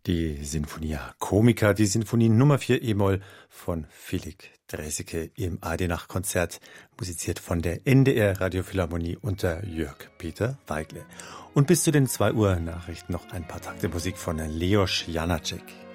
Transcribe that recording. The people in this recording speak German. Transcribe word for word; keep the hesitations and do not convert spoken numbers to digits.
Die Sinfonia Comica, die Sinfonie Nummer vier E-Moll von Philipp Draeseke im A D Nachtkonzert, musiziert von der N D R Radiophilharmonie unter Jörg Peter Weigle. Und bis zu den zwei Uhr Nachrichten noch ein paar Takte Musik von Leos Janáček.